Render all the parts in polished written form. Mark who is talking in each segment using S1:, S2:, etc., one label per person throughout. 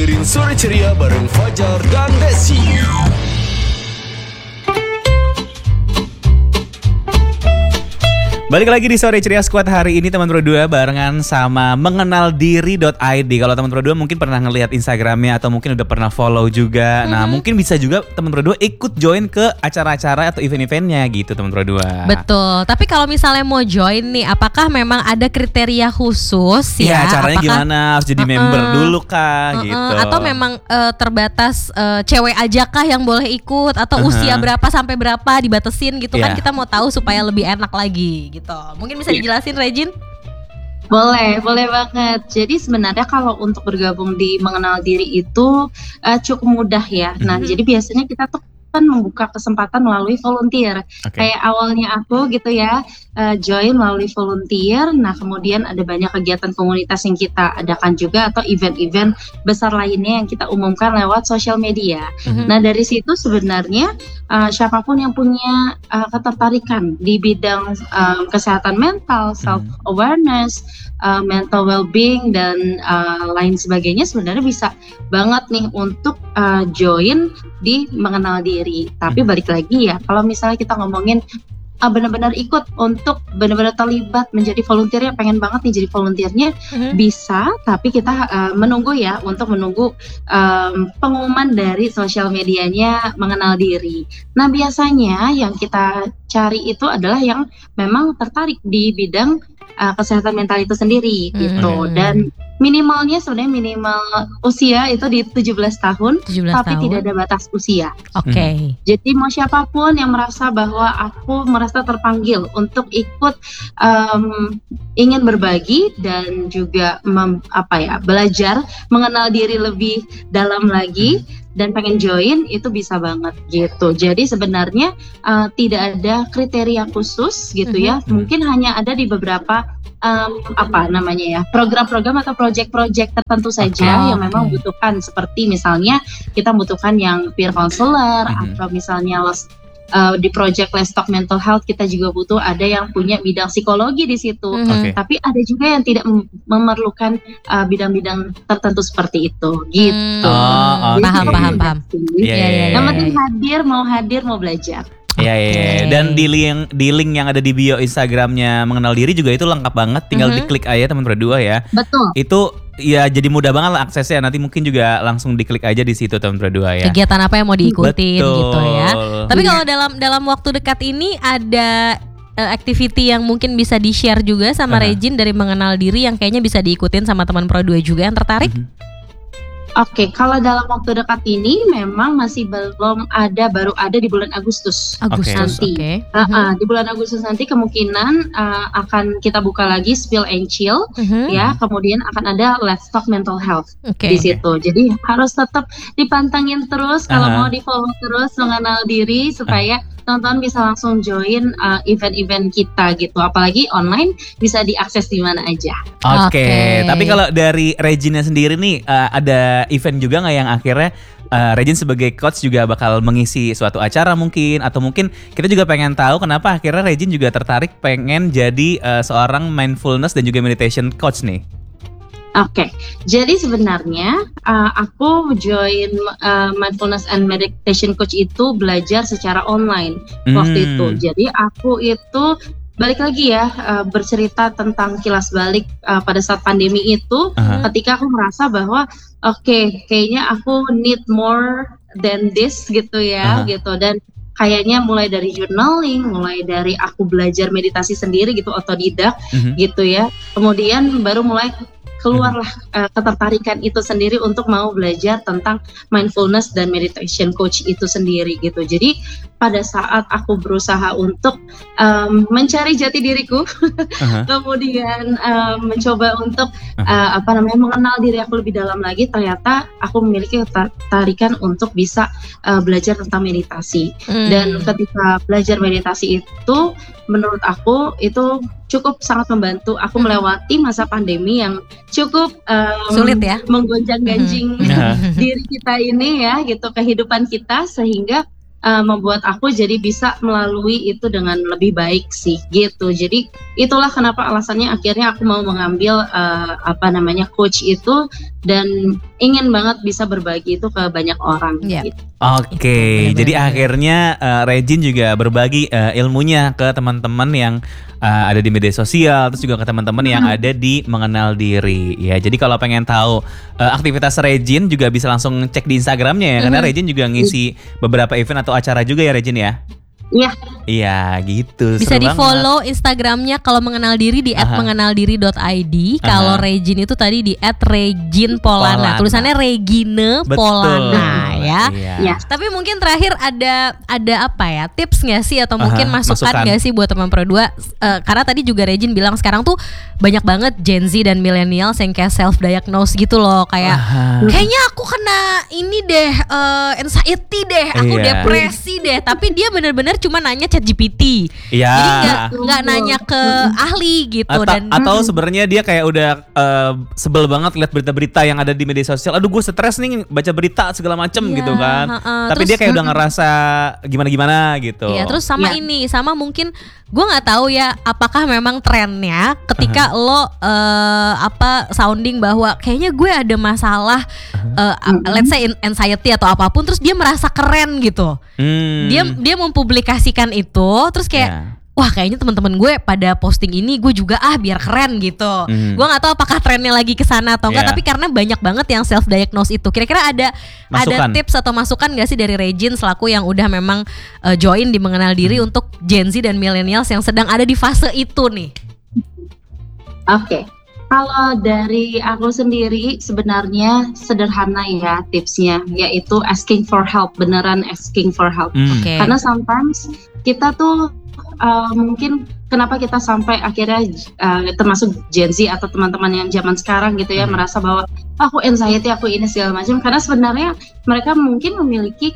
S1: dengerin Sore Ceria bareng Fajar dan Desi.
S2: Balik lagi di Sore Ceria Squad hari ini teman Pro 2 barengan sama mengenaldiri.id. Kalau teman Pro 2 mungkin pernah ngelihat Instagramnya atau mungkin udah pernah follow juga. Nah mungkin bisa juga teman Pro 2 ikut join ke acara-acara atau event-eventnya gitu teman Pro 2.
S3: Betul, tapi kalau misalnya mau join nih, apakah memang ada kriteria khusus ya?
S2: Iya, caranya gimana? Harus jadi member dulu kah gitu.
S3: Atau memang terbatas cewek aja kah yang boleh ikut? Atau usia berapa sampai berapa dibatasin gitu kan? Kita mau tahu supaya lebih enak lagi gitu. Mungkin bisa dijelasin Regin?
S4: Boleh banget. Jadi sebenarnya kalau untuk bergabung di Mengenal Diri itu cukup mudah ya. Nah, jadi biasanya kita tuh kan membuka kesempatan melalui volunteer. Kayak awalnya aku gitu ya, join melalui volunteer. Nah, kemudian ada banyak kegiatan komunitas yang kita adakan juga atau event-event besar lainnya yang kita umumkan lewat sosial media. Nah, dari situ sebenarnya siapapun yang punya ketertarikan di bidang kesehatan mental, self awareness, mental well-being dan lain sebagainya sebenarnya bisa banget nih untuk join di Mengenal Diri. Tapi balik lagi ya, kalau misalnya kita ngomongin benar-benar ikut untuk benar-benar terlibat menjadi volunteer, pengen banget nih jadi volunteernya, bisa, tapi kita menunggu ya untuk menunggu pengumuman dari sosial medianya Mengenal Diri. Nah, biasanya yang kita cari itu adalah yang memang tertarik di bidang kesehatan mental itu sendiri gitu. Dan minimalnya sebenarnya minimal usia itu di 17 tahun, tapi tidak ada batas usia. Jadi mau siapapun yang merasa bahwa aku merasa terpanggil untuk ikut ingin berbagi dan juga belajar mengenal diri lebih dalam lagi dan pengen join, itu bisa banget gitu. Jadi sebenarnya tidak ada kriteria khusus gitu ya. Mungkin hanya ada di beberapa program-program atau project-project tertentu saja yang memang membutuhkan, seperti misalnya kita membutuhkan yang peer counselor atau misalnya di project Let's Talk Mental Health kita juga butuh ada yang punya bidang psikologi di situ. Tapi ada juga yang tidak memerlukan bidang-bidang tertentu seperti itu gitu.
S3: Paham.
S4: Yang penting hadir mau belajar.
S2: Iya. Dan di link yang ada di bio Instagramnya Mengenal Diri juga itu lengkap banget. Tinggal diklik aja teman berdua ya.
S4: Betul.
S2: Itu ya jadi mudah banget lah aksesnya. Nanti mungkin juga langsung diklik aja di situ teman berdua ya.
S3: Kegiatan apa yang mau diikutin gitu ya. Tapi kalau dalam waktu dekat ini ada activity yang mungkin bisa di-share juga sama Regin dari Mengenal Diri yang kayaknya bisa diikutin sama teman Pro 2 juga yang tertarik?
S4: Oke, kalau dalam waktu dekat ini memang masih belum ada, baru ada di bulan Agustus nanti. Di bulan Agustus nanti kemungkinan akan kita buka lagi Spill and Chill, ya. Kemudian akan ada Let's Talk Mental Health di situ. Jadi harus tetap dipantengin terus kalau mau di follow terus Mengenal Diri supaya teman-teman bisa langsung join event-event kita gitu. Apalagi online bisa diakses di mana aja.
S2: Tapi kalau dari Regina sendiri nih ada event juga nggak yang akhirnya Regin sebagai coach juga bakal mengisi suatu acara mungkin, atau mungkin kita juga pengen tahu kenapa akhirnya Regin juga tertarik pengen jadi seorang mindfulness dan juga meditation coach nih?
S4: Jadi sebenarnya aku join mindfulness and meditation coach itu belajar secara online waktu itu. Jadi aku itu balik lagi ya, bercerita tentang kilas balik pada saat pandemi itu, ketika aku merasa bahwa kayaknya aku need more than this gitu ya, gitu. Dan kayaknya mulai dari journaling, mulai dari aku belajar meditasi sendiri gitu, otodidak gitu ya. Kemudian baru mulai keluarlah ketertarikan itu sendiri untuk mau belajar tentang mindfulness dan meditation coach itu sendiri gitu. Jadi pada saat aku berusaha untuk mencari jati diriku, kemudian mencoba untuk mengenal diri aku lebih dalam lagi, ternyata aku memiliki ketertarikan untuk bisa belajar tentang meditasi. Dan ketika belajar meditasi itu, menurut aku itu cukup sangat membantu aku melewati masa pandemi yang cukup
S3: sulit ya,
S4: menggonjang-ganjing diri kita ini ya gitu, kehidupan kita, sehingga membuat aku jadi bisa melalui itu dengan lebih baik sih gitu. Jadi itulah kenapa alasannya akhirnya aku mau mengambil coach itu dan ingin banget bisa berbagi itu ke banyak orang.
S3: Iya.
S4: Gitu.
S2: Oke,
S3: Itu,
S2: jadi
S3: benar-benar.
S2: akhirnya Regine juga berbagi ilmunya ke teman-teman yang ada di media sosial, terus juga ke teman-teman yang ada di Mengenal Diri. Ya, jadi kalau pengen tahu aktivitas Regine juga bisa langsung cek di Instagramnya ya, karena Regine juga ngisi beberapa event atau acara juga ya Regine ya.
S4: Iya.
S2: Iya, gitu.
S3: Bisa
S2: seru
S3: di follow Instagramnya kalau mengenal diri di @mengenaldiri.id. Kalau Regine itu tadi di @regine Polana.
S2: Polana.
S3: Tulisannya Regine
S2: Betul.
S3: Polana ya.
S2: Iya.
S4: Ya.
S3: Tapi mungkin terakhir ada apa ya, tips nggak sih atau mungkin masukan
S2: masukan.
S3: nggak sih buat teman Pro 2? Karena tadi juga Regine bilang sekarang tuh banyak banget Gen Z dan millennials yang kayak self diagnose gitu loh, kayak kayaknya aku kena ini deh, anxiety deh, aku
S2: Iya.
S3: depresi deh. Tapi dia bener-bener cuma nanya ChatGPT.
S2: Iya.
S3: Jadi nggak nanya ke ahli gitu dan
S2: Atau sebenarnya dia kayak udah sebel banget lihat berita-berita yang ada di media sosial. Aduh, gue stres nih baca berita segala macem
S3: Iya,
S2: gitu kan. Tapi
S3: terus-
S2: dia kayak udah ngerasa gimana-gimana gitu.
S3: Iya, terus sama ini, sama mungkin gue nggak tahu ya apakah memang trennya ketika lo sounding bahwa kayaknya gue ada masalah let's say anxiety atau apapun, terus dia merasa keren gitu. Dia mempublikasikan itu, terus kayak
S2: Ya.
S3: wah kayaknya teman-teman gue pada posting ini, gue juga biar keren gitu. Gue nggak tahu apakah trennya lagi ke sana atau enggak,
S2: Ya.
S3: tapi karena banyak banget yang self diagnose itu. Kira-kira ada
S2: Masukan.
S3: tips atau masukan gak sih dari Regine selaku yang udah memang join di Mengenal Diri untuk Gen Z dan millennials yang sedang ada di fase itu nih?
S4: Oke. Kalau dari aku sendiri sebenarnya sederhana ya tipsnya, yaitu asking for help, beneran asking for help.
S3: Oke.
S4: Karena sometimes kita tuh mungkin kenapa kita sampai akhirnya termasuk Gen Z atau teman-teman yang zaman sekarang gitu ya merasa bahwa aku anxiety, aku ini segala macam, karena sebenarnya mereka mungkin memiliki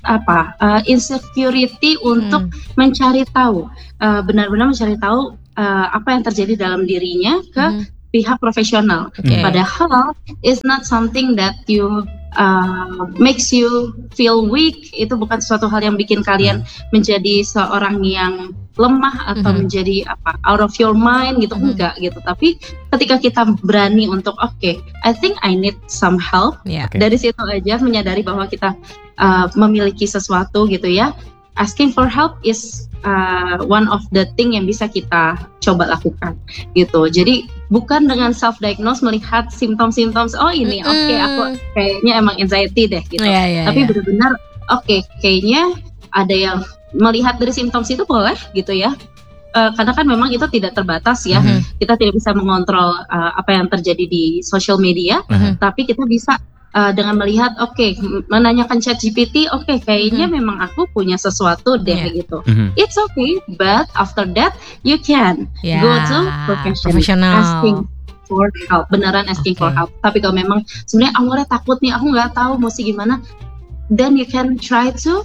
S4: insecurity untuk mencari tahu, benar-benar mencari tahu apa yang terjadi dalam dirinya ke pihak profesional.
S3: Oke.
S4: Padahal it's not something that you makes you feel weak. Itu bukan suatu hal yang bikin kalian menjadi seorang yang lemah atau menjadi out of your mind gitu, enggak gitu. Tapi ketika kita berani untuk I think I need some help.
S3: Ya.
S2: Oke.
S4: Dari situ aja menyadari bahwa kita memiliki sesuatu gitu ya. Asking for help is one of the thing yang bisa kita coba lakukan gitu. Jadi bukan dengan self diagnose melihat simptom-simptom ini aku kayaknya emang anxiety deh gitu. Tapi benar-benar kayaknya ada yang melihat dari simptom itu boleh gitu ya. Karena kan memang itu tidak terbatas ya. Kita tidak bisa mengontrol apa yang terjadi di social media, tapi kita bisa dengan melihat menanyakan ChatGPT, kayaknya memang aku punya sesuatu deh gitu. It's okay, but after that you can go to professional, asking for help, beneran asking for help. Tapi kalau memang sebenarnya awalnya takut nih, aku nggak tahu mesti gimana, then you can try to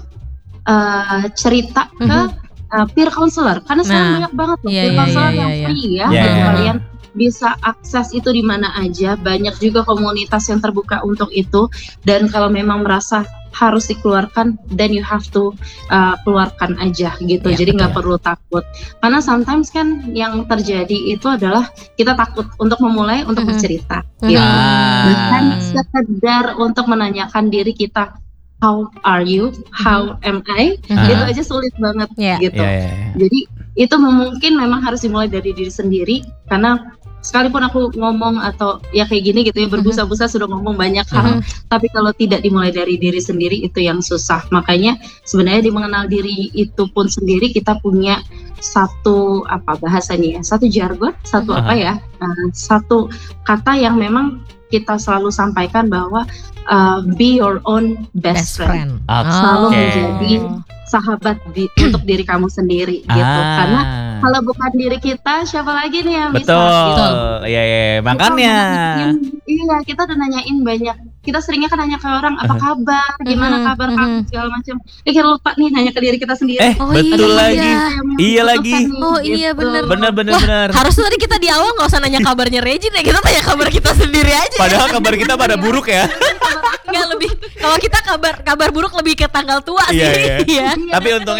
S4: cerita ke peer counselor, karena sekarang banyak banget loh peer counselor yang free ya, dan kalian bisa akses itu di mana aja. Banyak juga komunitas yang terbuka untuk itu, dan kalau memang merasa harus dikeluarkan, then you have to keluarkan aja gitu. Jadi nggak perlu takut, karena sometimes kan yang terjadi itu adalah kita takut untuk memulai untuk bercerita gitu. Bahkan sekedar untuk menanyakan diri kita, how are you, how am I, itu aja sulit banget gitu. Jadi itu mungkin memang harus dimulai dari diri sendiri, karena sekalipun aku ngomong atau ya kayak gini gitu ya, berbusa-busa sudah ngomong banyak hal, tapi kalau tidak dimulai dari diri sendiri itu yang susah. Makanya sebenarnya di Mengenal Diri itu pun sendiri kita punya satu bahasanya ya, satu jargon, satu satu kata yang memang kita selalu sampaikan bahwa be your own best friend. Selalu menjadi sahabat untuk diri kamu sendiri gitu. Karena kalau bukan diri kita, siapa lagi nih yang bisa?
S2: Betul. Iya, makanya.
S4: Kita udah nanyain banyak. Kita seringnya kan nanya ke orang, apa kabar, gimana kabar kamu, segala macam. Kita lupa nih nanya ke diri kita sendiri.
S2: Betul lagi. Iya lagi.
S3: Oh iya benar.
S2: Benar.
S3: Harusnya tadi kita di awal nggak usah nanya kabarnya Regine ya, kita tanya kabar kita sendiri aja.
S2: Padahal kabar kita pada buruk ya.
S3: Enggak, lebih kalau kita kabar buruk lebih ke tanggal tua sih.
S2: Iya. Tapi untungnya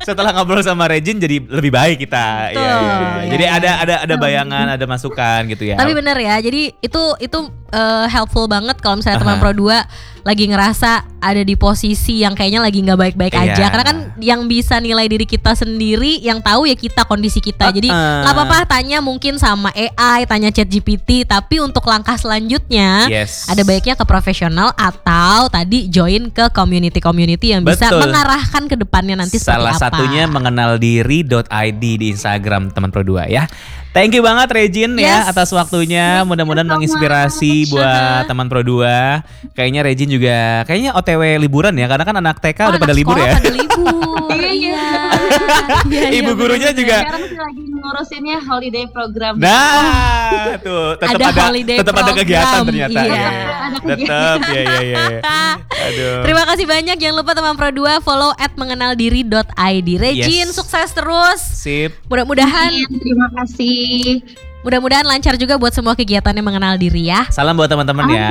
S2: setelah ngobrol sama Regine jadi lebih baik kita.
S3: Betul,
S2: Iya. Jadi ada bayangan, ada masukan gitu ya.
S3: Tapi bener ya, jadi itu helpful banget kalau misalnya teman Pro 2 lagi ngerasa ada di posisi yang kayaknya lagi nggak baik-baik
S2: Iya.
S3: aja. Karena kan yang bisa nilai diri kita sendiri, yang tahu ya kita, kondisi kita. Jadi nggak apa-apa tanya mungkin sama AI, tanya ChatGPT. Tapi untuk langkah selanjutnya,
S2: Yes.
S3: ada baiknya ke profesional atau tadi join ke community yang bisa
S2: Betul.
S3: mengarahkan ke depannya nanti
S2: Salah
S3: seperti apa.
S2: satunya mengenaldiri.id di Instagram teman Pro 2 ya. Thank you banget Regine ya
S3: Yes.
S2: atas waktunya. Mudah-mudahan menginspirasi buat teman Pro 2. Kayaknya Regine juga kayaknya OTW liburan ya, karena kan anak TK udah pada
S3: anak
S2: libur
S3: sekolah
S2: ya.
S3: pada libur. Iya. Iya,
S2: Ibu gurunya
S3: bener-bener.
S2: juga.
S4: Sekarang sih lagi ngurusinnya holiday program.
S2: Nah, tuh tetap
S3: Ada
S2: ada
S3: holiday
S2: tetap ada
S3: program,
S2: kegiatan ternyata.
S3: iya.
S2: Ya.
S4: Ada
S2: Tetap ya. Aduh.
S3: Terima kasih banyak. Jangan lupa teman Pro 2 follow @mengenaldiri.id. Regine,
S2: Yes.
S3: sukses terus.
S2: Sip.
S3: Mudah-mudahan
S4: Terima kasih.
S3: lancar juga buat semua kegiatannya mengenal diri ya.
S2: Salam buat teman-teman ya.